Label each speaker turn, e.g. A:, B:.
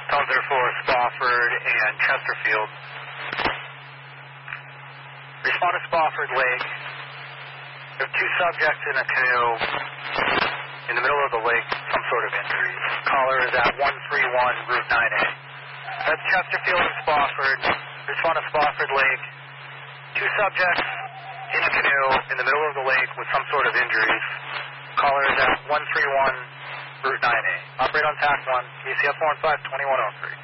A: Townsend for Spofford and Chesterfield. Respond to Spofford Lake. There are two subjects in a canoe in the middle of the lake, some sort of injuries. Caller is at 131 Route 9A. That's Chesterfield and Spofford. Respond to Spofford Lake. Two subjects in a canoe in the middle of the lake with some sort of injuries. Caller is at 131 Route 9A. Operate on TAC 1, KCF 415, 2103.